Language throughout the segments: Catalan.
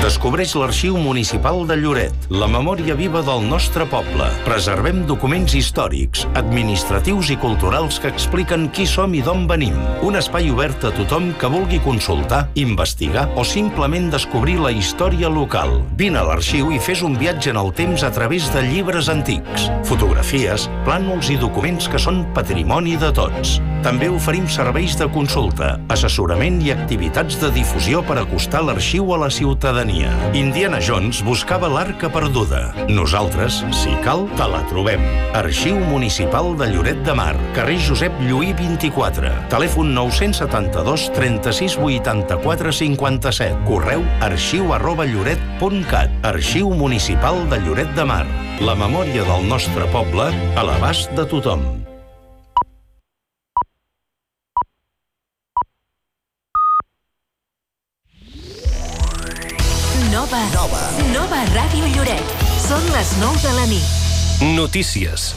Descobreix l'Arxiu Municipal de Lloret, la memòria viva del nostre poble. Preservem documents històrics, administratius i culturals que expliquen qui som i d'on venim. Un espai obert a tothom que vulgui consultar, investigar o simplement descobrir la història local. Vine a l'arxiu i fes un viatge en el temps a través de llibres antics, fotografies, plànols i documents que són patrimoni de tots. També oferim serveis de consulta, assessorament i activitats de difusió per acostar l'arxiu a la ciutadania. Indiana Jones buscava l'arca perduda. Nosaltres, si cal, te la trobem. Arxiu Municipal de Lloret de Mar, carrer Josep Lluí 24, telèfon 972 36 84 57, correu arxiu@lloret.cat. Arxiu Municipal de Lloret de Mar, la memòria del nostre poble a l'abast de tothom. Nova Ràdio Lloret. Són les 9 de la nit. Notícies.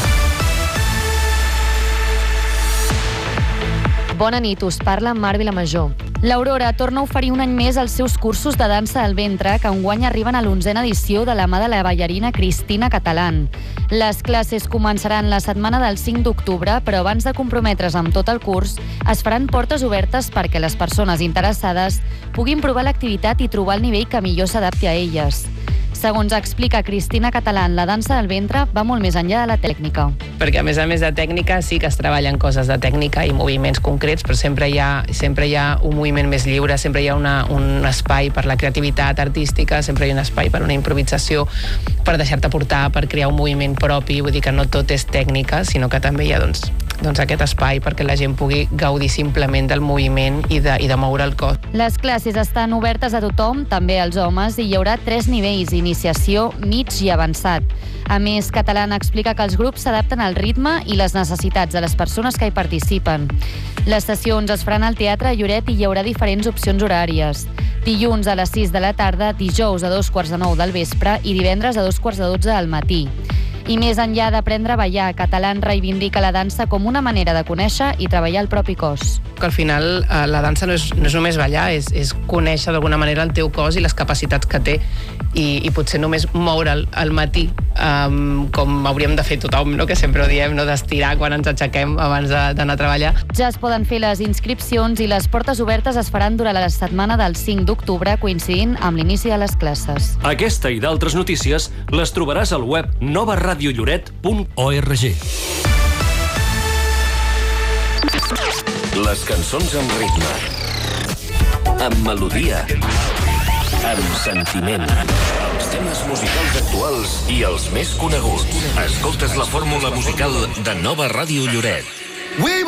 Bona nit, us parla Mar Vilamajor. L'Aurora torna a oferir un any més els seus cursos de dansa al ventre, que enguany arriben a l'11a edició de la mà de la ballarina Cristina Catalán. Les classes començaran la setmana del 5 d'octubre, però abans de comprometre's amb tot el curs, es faran portes obertes perquè les persones interessades puguin provar l'activitat i trobar el nivell que millor s'adapti a elles. Segons explica Cristina Catalán, la dansa del ventre va molt més enllà de la tècnica. Perquè a més de tècnica sí que es treballen coses de tècnica i moviments concrets, però sempre hi ha un moviment més lliure, sempre hi ha un espai per la creativitat artística, sempre hi ha un espai per una improvisació, per deixar-te portar, per crear un moviment propi. Vull dir que no tot és tècnica, sinó que també hi ha aquest espai perquè la gent pugui gaudir simplement del moviment i de moure el cos. Les classes estan obertes a tothom, també als homes, i hi haurà 3 nivells: iniciació, mig i avançat. A més, Catalán explica que els grups s'adapten al ritme i les necessitats de les persones que hi participen. Les sessions es faran al Teatre Lloret i hi haurà diferents opcions horàries. Dilluns a les 6 de la tarda, dijous a 2:45 del vespre i divendres a 2:12 del matí. I més enllà d'aprendre a ballar, Catalán reivindica la dansa com una manera de conèixer i treballar el propi cos. Que al final la dansa no és només ballar, és conèixer d'alguna manera el teu cos i les capacitats que té i potser només moure'l al matí, com hauríem de fer tothom, no? Que sempre ho diem, no? D'estirar quan ens aixequem abans d'anar a treballar. Ja es poden fer les inscripcions i les portes obertes es faran durant la setmana del 5 d'octubre, coincidint amb l'inici de les classes. Aquesta i d'altres notícies les trobaràs al web novaradiolloret.org. Les cançons amb ritme, amb melodia, amb sentiment. Els temes musicals actuals i els més coneguts. Escoltes la fórmula musical de Nova Ràdio Lloret.